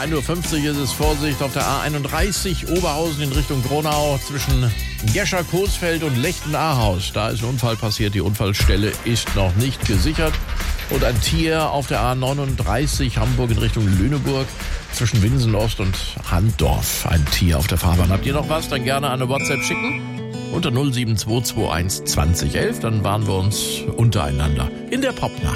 1:50 Uhr ist es. Vorsicht auf der A31 Oberhausen in Richtung Gronau zwischen Gescher-Coesfeld und Lechten-Ahaus. Da ist ein Unfall passiert. Die Unfallstelle ist noch nicht gesichert. Und ein Tier auf der A39 Hamburg in Richtung Lüneburg zwischen Winsen-Ost und Handdorf. Ein Tier auf der Fahrbahn. Habt ihr noch was? Dann gerne eine WhatsApp schicken. Unter 07221 2011. Dann waren wir uns untereinander in der Popnacht.